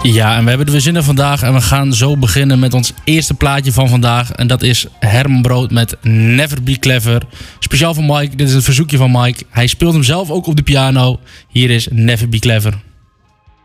Ja, en we hebben er weer zin in vandaag. En we gaan zo beginnen met ons eerste plaatje van vandaag. En dat is Herman Brood met Never Be Clever. Speciaal voor Mike. Dit is het verzoekje van Mike. Hij speelt hem zelf ook op de piano. Hier is Never Be Clever.